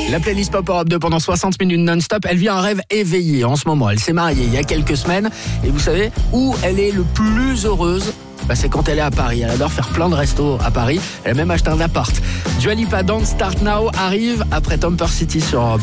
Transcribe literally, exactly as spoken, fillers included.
La playlist Pop Europe deux pendant soixante minutes non-stop, elle vit un rêve éveillé en ce moment. Elle s'est mariée il y a quelques semaines et vous savez où elle est le plus heureuse? Bah c'est quand elle est à Paris. Elle adore faire plein de restos à Paris. Elle a même acheté un appart. Dua Lipa Don't Start Now arrive après Tom City sur Europe deux.